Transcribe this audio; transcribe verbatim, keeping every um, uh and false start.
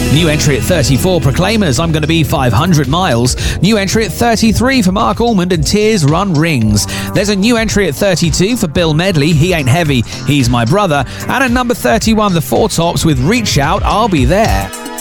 New entry at thirty-four, Proclaimers, I'm Gonna Be five hundred miles. New entry at thirty-three for Mark Almond and Tears Run Rings. There's a new entry at thirty-two for Bill Medley, He Ain't Heavy, He's My Brother. And at number thirty-one, The Four Tops with Reach Out, I'll Be There.